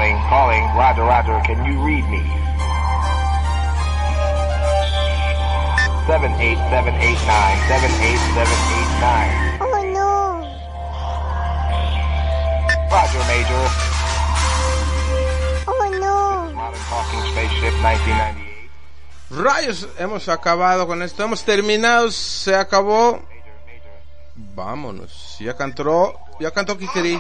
calling, Roger, can you read me? 78789, 78789. Oh no. Roger, Major. Oh no. Modern Talking Spaceship 1998. Rayos, hemos acabado con esto, hemos terminado, se acabó. Vámonos, ya cantó Kikiri.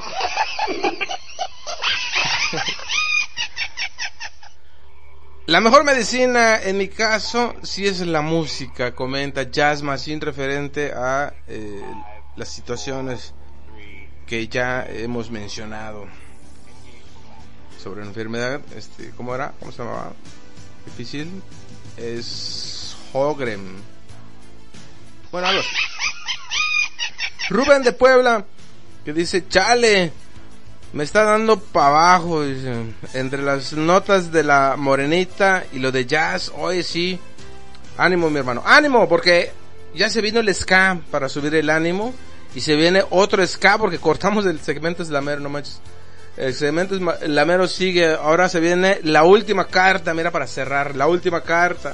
La mejor medicina, en mi caso, sí es la música, comenta Jazz Machine, referente a las situaciones que ya hemos mencionado sobre la enfermedad. ¿Cómo era? ¿Cómo se llamaba? Difícil. Es Hogren. Bueno, algo. Rubén de Puebla, que dice: chale, me está dando para abajo, dice, entre las notas de la morenita y lo de jazz. Oye, sí, ánimo, mi hermano, ánimo, porque ya se vino el ska para subir el ánimo, y se viene otro ska, porque cortamos el segmento Slamero, no manches. El segmento Slamero sigue, ahora se viene la última carta, mira, para cerrar, la última carta.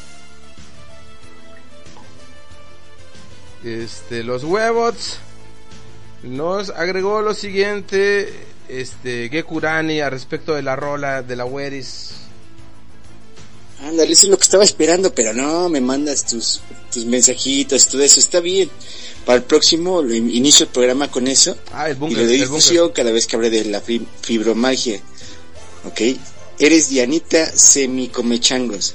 Los Huevots nos agregó lo siguiente, Gekurani, a respecto de la rola de la Weris. Ándale, eso es lo que estaba esperando, pero no, me mandas tus mensajitos, todo eso, está bien. Para el próximo inicio el programa con eso. El búnker. Y le doy difusión cada vez que hable de la fibromagia. ¿Ok? Eres Dianita Semicomechangos.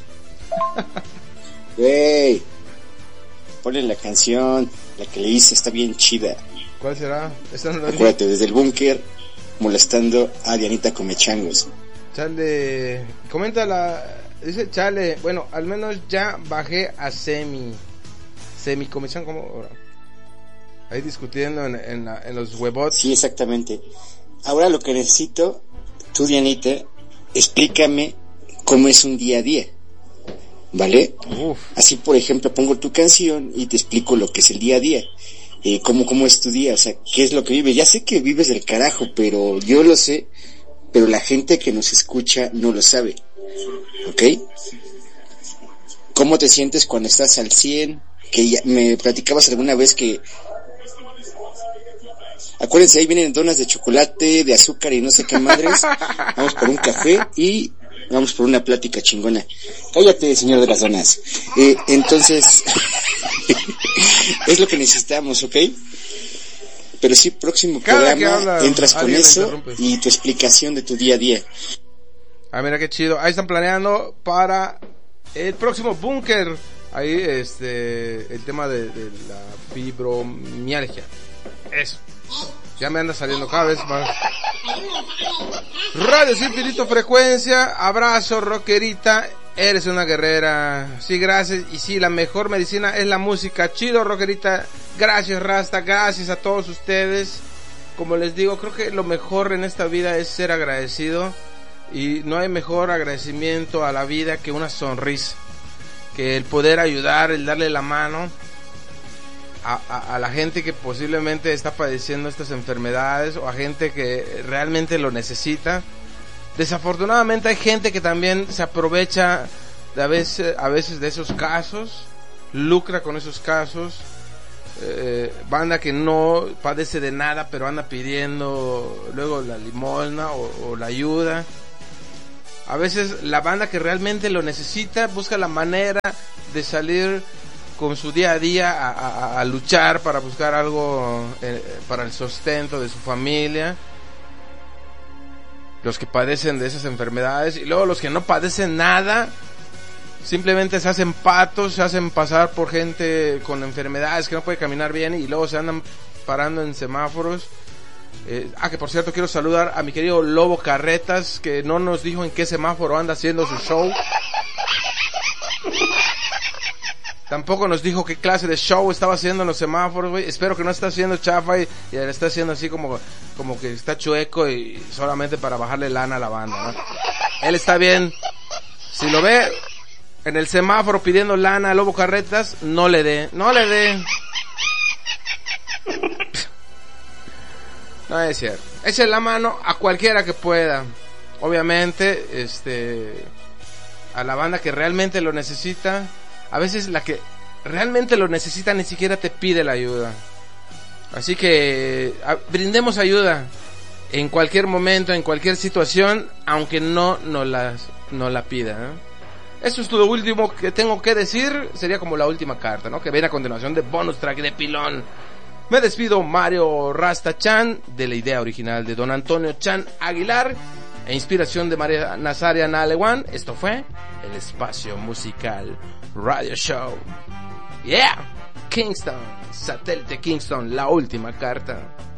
Wey, ponle la canción, la que le hice, está bien chida. ¿Cuál será? Esta no la Acuérdate, desde el búnker, molestando a Dianita Comechangos. Chale, dice Chale, bueno, al menos ya bajé a Semicomechan, ¿cómo? Ahora, ahí discutiendo en los Huevots. Sí, exactamente. Ahora lo que necesito, tú, Dianita, explícame cómo es un día a día, ¿vale? Así, por ejemplo, pongo tu canción y te explico lo que es el día a día. Cómo es tu día, o sea, qué es lo que vives. Ya sé que vives del carajo, pero yo lo sé, pero la gente que nos escucha no lo sabe, ¿ok? ¿Cómo te sientes cuando estás al 100? Que ya me platicabas alguna vez que, acuérdense, ahí vienen donas de chocolate, de azúcar y no sé qué madres. Vamos por un café y vamos por una plática chingona. Cállate, señor de las donas. Entonces, es lo que necesitamos, ¿ok? Pero sí, próximo programa entras con eso y tu explicación de tu día a día. Mira qué chido. Ahí están planeando para el próximo búnker. Ahí el tema de la fibromialgia. Eso. Ya me anda saliendo cada vez más. Radio Infinito Frecuencia. Abrazo, rockerita. Eres una guerrera. Sí, gracias. Y sí, la mejor medicina es la música. Chido, rockerita. Gracias, Rasta. Gracias a todos ustedes. Como les digo, creo que lo mejor en esta vida es ser agradecido. Y no hay mejor agradecimiento a la vida que una sonrisa. Que el poder ayudar, el darle la mano a la gente que posiblemente está padeciendo estas enfermedades, o a gente que realmente lo necesita. Desafortunadamente hay gente que también se aprovecha a veces de esos casos, lucra con esos casos. Banda que no padece de nada, pero anda pidiendo luego la limosna o la ayuda. A veces la banda que realmente lo necesita busca la manera de salir con su día a día a luchar para buscar algo para el sustento de su familia. Los que padecen de esas enfermedades, y luego los que no padecen nada, simplemente se hacen patos, se hacen pasar por gente con enfermedades que no puede caminar bien, y luego se andan parando en semáforos. Que por cierto quiero saludar a mi querido Lobo Carretas, que no nos dijo en qué semáforo anda haciendo su show. Tampoco nos dijo qué clase de show estaba haciendo en los semáforos, güey. Espero que no está haciendo chafa y le está haciendo así como que está chueco y solamente para bajarle lana a la banda, ¿no? Él está bien. Si lo ve en el semáforo pidiendo lana a Lobo Carretas, no le dé. No es cierto. Eche la mano a cualquiera que pueda. obviamente, a la banda que realmente lo necesita. A veces la que realmente lo necesita ni siquiera te pide la ayuda. Así que brindemos ayuda en cualquier momento, en cualquier situación, aunque no la pida, ¿no? Eso es lo último que tengo que decir. Sería como la última carta, ¿no? Que viene a continuación de bonus track de Pilón. Me despido, Mario Rasta Chan, de la idea original de Don Antonio Chan Aguilar e inspiración de María Nazaria Nalewan. Esto fue el Espacio Musical Radio Show. Yeah, Kingston, Satélite Kingston, la última carta.